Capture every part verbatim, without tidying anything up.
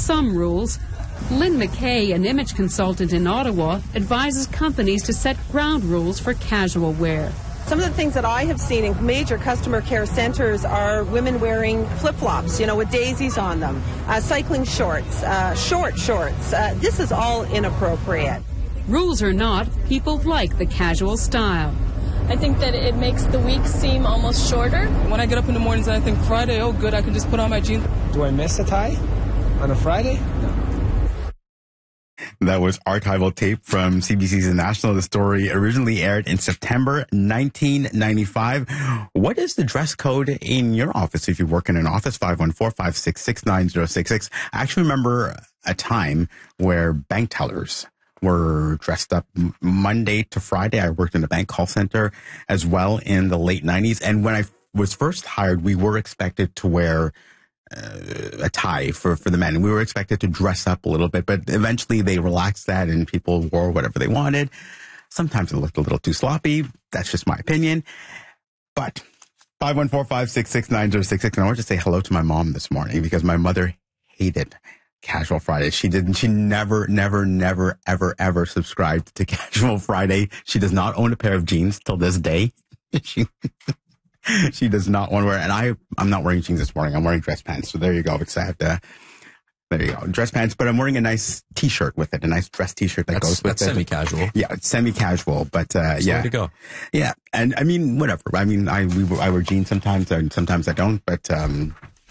some rules. Lynn McKay, an image consultant in Ottawa, advises companies to set ground rules for casual wear. Some of the things that I have seen in major customer care centres are women wearing flip-flops, you know, with daisies on them, uh, cycling shorts, uh, short shorts. Uh, this is all inappropriate. Rules or not, people like the casual style. I think that it makes the week seem almost shorter. When I get up in the mornings and I think Friday, oh good, I can just put on my jeans. Do I miss a tie on a Friday? No. That was archival tape from C B C's The National. The story originally aired in September nineteen ninety-five. What is the dress code in your office if you work in an office? five one four, five six six, nine zero six six. I actually remember a time where bank tellers were dressed up Monday to Friday. I worked in a bank call center as well in the late nineties. And when I was first hired, we were expected to wear Uh, a tie for, for the men. We were expected to dress up a little bit, but eventually they relaxed that and people wore whatever they wanted. Sometimes it looked a little too sloppy. That's just my opinion. But five one four, five six six, nine zero six six. And I want to say hello to my mom this morning because my mother hated Casual Friday. She didn't, she never, never, never, ever, ever subscribed to Casual Friday. She does not own a pair of jeans till this day. she She does not want to wear, and I, I'm not wearing jeans this morning. I'm wearing dress pants. So there you go. Because I have to, there you go. Dress pants, but I'm wearing a nice t-shirt with it, a nice dress t-shirt that that's, goes with that's it. semi-casual. Yeah, it's semi-casual, but, uh, Slow yeah. to go. Yeah. And I mean, whatever. I mean, I, we, I wear jeans sometimes and sometimes I don't, but, um,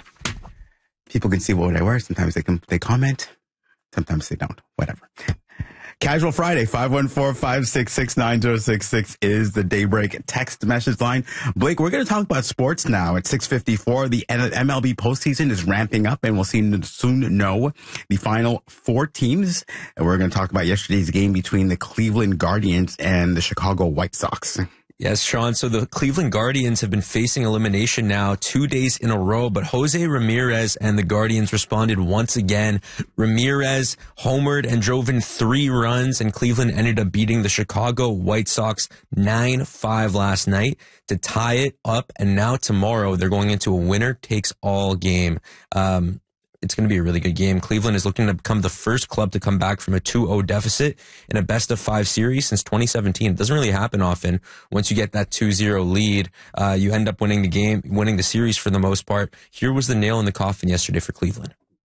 people can see what I wear. Sometimes they can, they comment. Sometimes they don't. Whatever. Casual Friday, five one four, five six six, nine zero six six is the Daybreak text message line. Blake, we're going to talk about sports now at six fifty-four. The M L B postseason is ramping up, and we'll soon, soon know the final four teams. And we're going to talk about yesterday's game between the Cleveland Guardians and the Chicago White Sox. Yes, Sean. So the Cleveland Guardians have been facing elimination now two days in a row, but Jose Ramirez and the Guardians responded once again. Ramirez homered and drove in three runs, and Cleveland ended up beating the Chicago White Sox nine five last night to tie it up. And now tomorrow they're going into a winner-takes-all game. Um, It's going to be a really good game. Cleveland is looking to become the first club to come back from a two oh deficit in a best-of-five series since twenty seventeen. It doesn't really happen often. Once you get that two zero lead, uh, you end up winning the game, winning the series for the most part. Here was the nail in the coffin yesterday for Cleveland.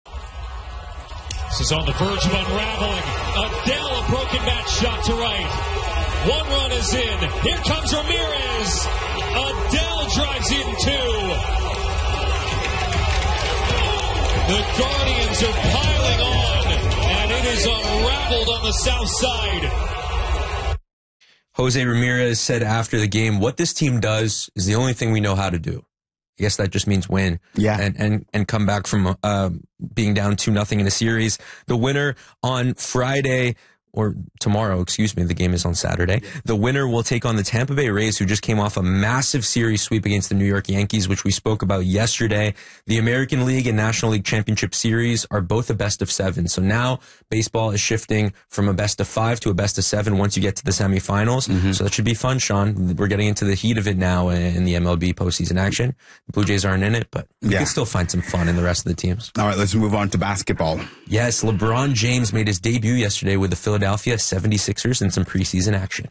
This is on the verge of unraveling. Adele, a broken bat shot to right. One run is in. Here comes Ramirez. Adele drives in two. The Guardians are piling on, and it is unraveled on the south side. Jose Ramirez said after the game, what this team does is the only thing we know how to do. I guess that just means win. Yeah. And, and, and come back from uh, being down two nothing in a series. The winner on Friday, or tomorrow, excuse me, the game is on Saturday. The winner will take on the Tampa Bay Rays, who just came off a massive series sweep against the New York Yankees, which we spoke about yesterday. The American League and National League Championship Series are both a best of seven. So now baseball is shifting from a best of five to a best of seven once you get to the semifinals. Mm-hmm. So that should be fun, Sean. We're getting into the heat of it now in the M L B postseason action. The Blue Jays aren't in it, but we yeah. can still find some fun in the rest of the teams. All right, let's move on to basketball. Yes, LeBron James made his debut yesterday with the Philadelphia seventy-sixers in some preseason action.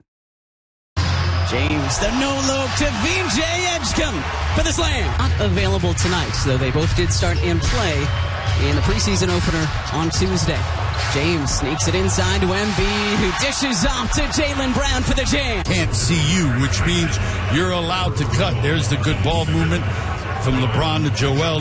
James, the no-look to V J Edgecombe for the slam. Not available tonight, though they both did start in play in the preseason opener on Tuesday. James sneaks it inside to Embiid, who dishes off to Jaylen Brown for the jam. Can't see you, which means you're allowed to cut. There's the good ball movement from LeBron to Joel.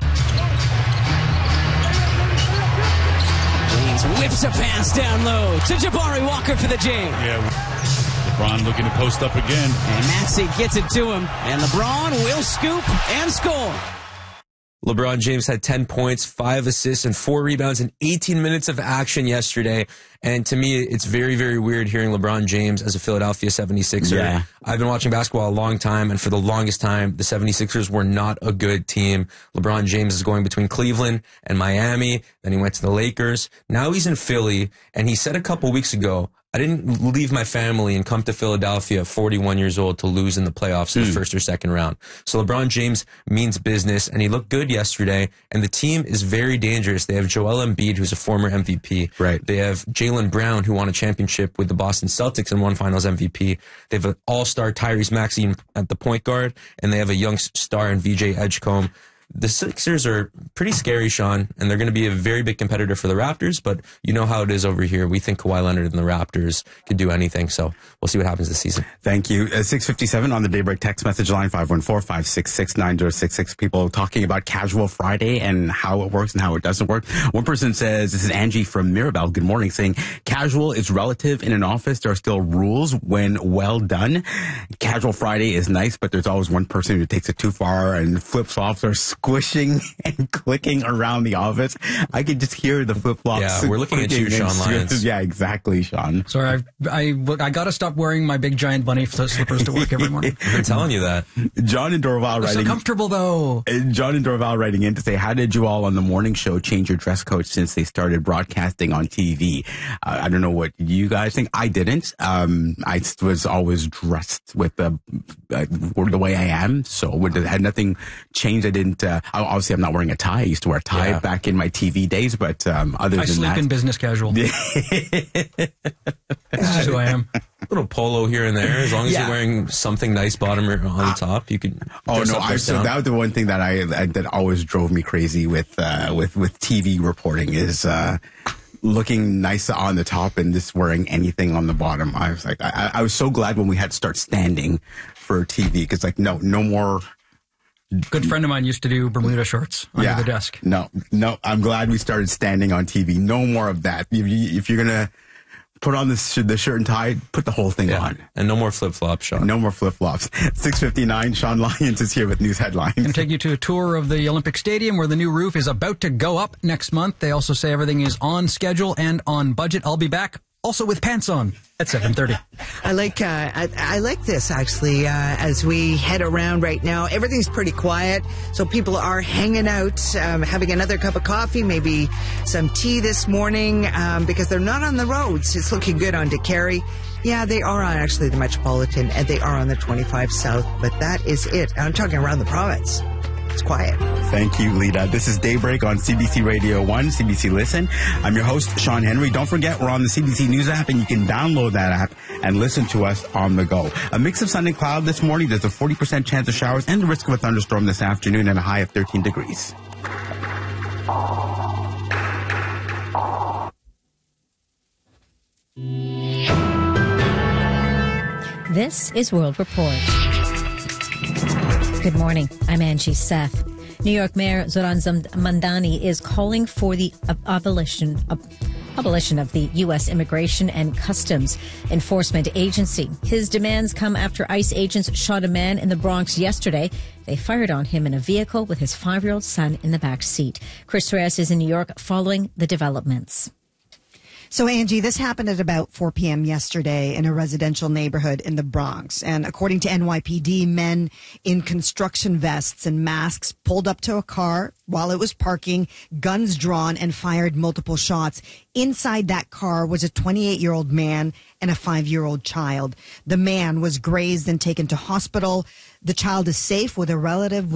James whips a pass down low to Jabari Walker for the jam. Yeah, LeBron looking to post up again. And Maxey gets it to him, and LeBron will scoop and score. LeBron James had ten points, five assists, and four rebounds in eighteen minutes of action yesterday. And to me, it's very, very weird hearing LeBron James as a Philadelphia seventy-sixer. Yeah. I've been watching basketball a long time, and for the longest time, the seventy-sixers were not a good team. LeBron James is going between Cleveland and Miami. Then he went to the Lakers. Now he's in Philly, and he said a couple weeks ago, I didn't leave my family and come to Philadelphia at forty-one years old to lose in the playoffs in the first or second round. So LeBron James means business, and he looked good yesterday, and the team is very dangerous. They have Joel Embiid, who's a former M V P. Right. They have Jaylen Brown, who won a championship with the Boston Celtics and won Finals M V P. They have an all-star Tyrese Maxey at the point guard, and they have a young star in V J Edgecombe. The Sixers are pretty scary, Sean, and they're going to be a very big competitor for the Raptors, but you know how it is over here. We think Kawhi Leonard and the Raptors could do anything, so we'll see what happens this season. Thank you. Uh, six fifty-seven on the Daybreak text message line, five one four, five six six, nine zero six six. People talking about Casual Friday and how it works and how it doesn't work. One person says, this is Angie from Mirabel, good morning, saying, casual is relative in an office. There are still rules when well done. Casual Friday is nice, but there's always one person who takes it too far and flip-flops are squishing and clicking around the office. I could just hear the flip-flops. Yeah, we're looking at you, Sean Lyons. Yeah, exactly, Sean. Sorry, I, I, I got to stop wearing my big giant bunny slippers to work every morning. I've been telling you that. John and Dorval They're writing. so comfortable, though. John and Dorval writing in to say, how did you all on the morning show change your dress code since they started broadcasting on T V? Uh, I don't know what you guys think. I didn't. Um, I was always dressed with the, uh, the way I am, so it had nothing changed. I didn't, uh, obviously I'm not wearing a tie. I used to wear a tie Yeah. back in my T V days, but um, other I than sleep that. in business casual. That's just who I am. Little polo here and there, as long as Yeah. you're wearing something nice bottom or on the top, you could. Oh dress no! up, I, dress so down. that was the one thing that I, I that always drove me crazy with uh, with with T V reporting is uh, looking nice on the top and just wearing anything on the bottom. I was like, I, I was so glad when we had to start standing for T V because like no no more. Good friend of mine used to do Bermuda shorts under Yeah. the desk. No, no. I'm glad we started standing on T V. No more of that. If, you, if you're gonna put on the, sh- the shirt and tie, put the whole thing Yeah. on. And no more flip flops, Sean. No more flip flops. six fifty-nine. Sean Lyons is here with news headlines. Going to take you to a tour of the Olympic Stadium where the new roof is about to go up next month. They also say everything is on schedule and on budget. I'll be back also with pants on at seven thirty. I like uh, I, I like this actually. Uh, as we head around right now, everything's pretty quiet, so people are hanging out, um, having another cup of coffee, maybe some tea this morning, um, because they're not on the roads. It's looking good on DeCarey. Yeah, they are on actually the Metropolitan, and they are on the twenty-five South, but that is it. I'm talking around the province. It's quiet. Thank you, Lita. This is Daybreak on C B C Radio one, C B C Listen. I'm your host, Sean Henry. Don't forget, we're on the C B C News app, and you can download that app and listen to us on the go. A mix of sun and cloud this morning. There's a forty percent chance of showers and the risk of a thunderstorm this afternoon and a high of thirteen degrees. This is World Report. Good morning. I'm Angie Seth. New York Mayor Zoran Mamdani is calling for the abolition of abolition of the U S Immigration and Customs Enforcement Agency. His demands come after ICE agents shot a man in the Bronx yesterday. They fired on him in a vehicle with his five-year-old son in the back seat. Chris Reyes is in New York following the developments. So, Angie, this happened at about four p.m. yesterday in a residential neighborhood in the Bronx. And according to N Y P D, men in construction vests and masks pulled up to a car while it was parking, guns drawn, and fired multiple shots. Inside that car was a twenty-eight-year-old man and a five-year-old child. The man was grazed and taken to hospital. The child is safe with a relative